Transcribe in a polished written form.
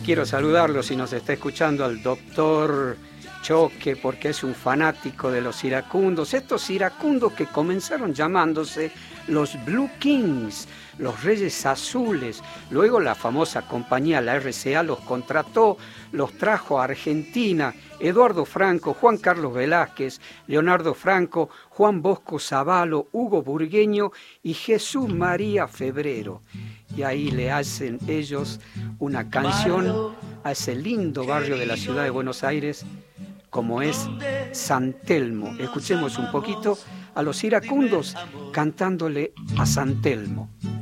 quiero saludarlo si nos está escuchando al doctor Choque, porque es un fanático de los iracundos. Estos iracundos que comenzaron llamándose los Blue Kings, los Reyes Azules. Luego la famosa compañía, la RCA, los contrató, los trajo a Argentina. Eduardo Franco, Juan Carlos Velázquez, Leonardo Franco, Juan Bosco Zavalo, Hugo Burgueño y Jesús María Febrero. Y ahí le hacen ellos una canción a ese lindo barrio de la ciudad de Buenos Aires, como es San Telmo. Escuchemos un poquito a los iracundos cantándole a San Telmo.